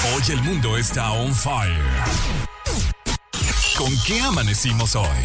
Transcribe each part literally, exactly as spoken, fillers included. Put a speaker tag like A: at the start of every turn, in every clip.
A: Hoy el mundo está on fire. ¿Con qué amanecimos hoy?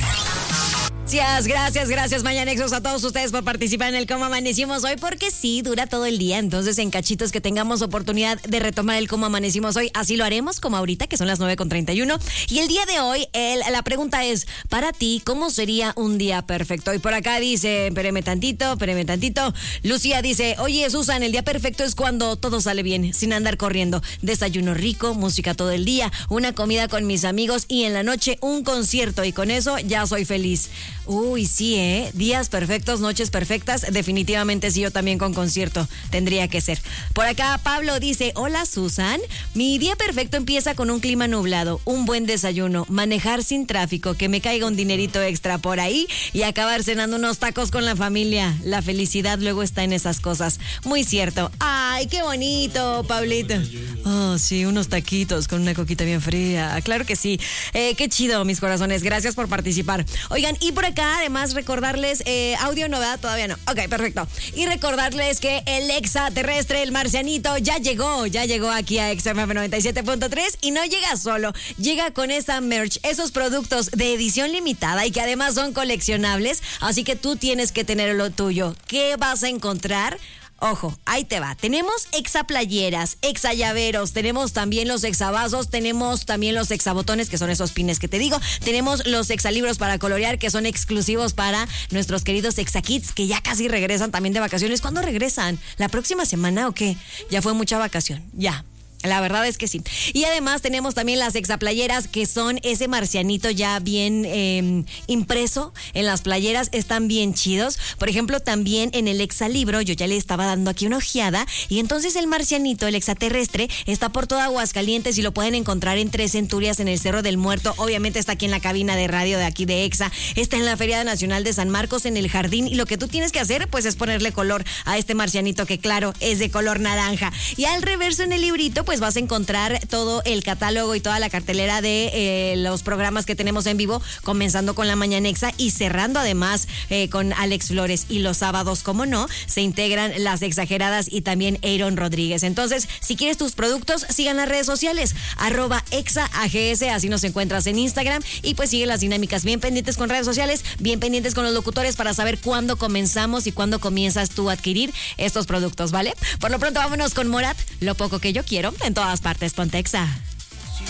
B: Gracias, gracias, gracias, Mañanexos, a todos ustedes por participar en el Cómo Amanecimos Hoy, porque sí, dura todo el día, entonces en cachitos que tengamos oportunidad de retomar el Cómo Amanecimos Hoy, así lo haremos, como ahorita, que son las nueve con treinta y uno. Y el día de hoy, el, la pregunta es, para ti, ¿cómo sería un día perfecto? Y por acá dice, espéreme tantito, espéreme tantito, Lucía dice, oye, Susan, el día perfecto es cuando todo sale bien, sin andar corriendo, desayuno rico, música todo el día, una comida con mis amigos y en la noche un concierto, y con eso ya soy feliz. Uy, sí, ¿eh? Días perfectos, noches perfectas. Definitivamente sí, yo también con concierto tendría que ser. Por acá Pablo dice, hola Susan, mi día perfecto empieza con un clima nublado, un buen desayuno, manejar sin tráfico, que me caiga un dinerito extra por ahí y acabar cenando unos tacos con la familia. La felicidad luego está en esas cosas. Muy cierto. Ay, qué bonito, Pablito. Oh, sí, unos taquitos con una coquita bien fría. Claro que sí. Eh, qué chido, mis corazones. Gracias por participar. Oigan, y por acá, además, recordarles, eh, audio novedad, todavía no. Ok, perfecto. Y recordarles que el extraterrestre, el marcianito, ya llegó, ya llegó aquí a X F M noventa y siete punto tres y no llega solo, llega con esa merch, esos productos de edición limitada y que además son coleccionables, así que tú tienes que tener lo tuyo. ¿Qué vas a encontrar? Ojo, ahí te va. Tenemos exaplayeras, exallaveros, tenemos también los exavasos, tenemos también los exabotones, que son esos pines que te digo. Tenemos los exalibros para colorear, que son exclusivos para nuestros queridos exakits, que ya casi regresan también de vacaciones. ¿Cuándo regresan? ¿La próxima semana o qué? Ya fue mucha vacación, ya. La verdad es que sí. Y además tenemos también las exaplayeras, que son ese marcianito ya bien eh, impreso en las playeras. Están bien chidos. Por ejemplo, también en el exalibro, yo ya le estaba dando aquí una ojeada. Y entonces el marcianito, el extraterrestre, está por toda Aguascalientes y lo pueden encontrar en Tres Centurias, en el Cerro del Muerto. Obviamente está aquí en la cabina de radio de aquí de Exa. Está en la Feria Nacional de San Marcos, en el jardín. Y lo que tú tienes que hacer, pues, es ponerle color a este marcianito, que claro, es de color naranja. Y al reverso en el librito, pues, pues vas a encontrar todo el catálogo y toda la cartelera de eh, los programas que tenemos en vivo, comenzando con La Mañanexa y cerrando además eh, con Alex Flores. Y los sábados, como no, se integran Las Exageradas y también Aaron Rodríguez. Entonces, si quieres tus productos, sigan las redes sociales, arroba exaags, así nos encuentras en Instagram, y pues sigue las dinámicas, bien pendientes con redes sociales, bien pendientes con los locutores para saber cuándo comenzamos y cuándo comienzas tú a adquirir estos productos, ¿vale? Por lo pronto, vámonos con Morat, Lo Poco Que Yo Quiero. En todas partes, ponte Exa.